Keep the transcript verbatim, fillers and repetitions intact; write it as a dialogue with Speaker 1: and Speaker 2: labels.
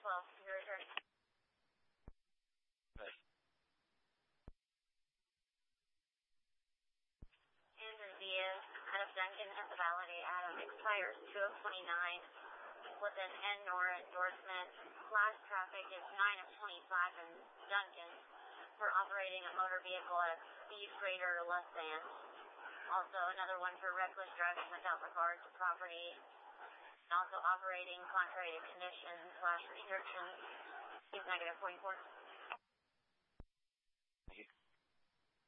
Speaker 1: twelve, your return.
Speaker 2: Right.
Speaker 1: Andrew Diaz, out of Duncan at the Valley, Adam, expires two of twenty-nine with an N O R endorsement. Last traffic is nine of twenty-five in Duncan for operating a motor vehicle at a speed greater or less than. Also another one for reckless driving without regard to property. And also operating contrary to conditions slash restrictions. He's negative forty-four.
Speaker 2: Thank you.